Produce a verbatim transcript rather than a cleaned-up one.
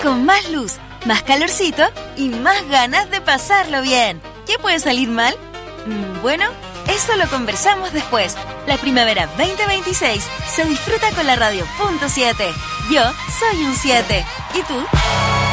con más luz, más calorcito y más ganas de pasarlo bien. ¿Qué puede salir mal? Bueno, eso lo conversamos después. La primavera veinte veintiséis se disfruta con la radio punto siete. Yo soy un siete. ¿Y tú?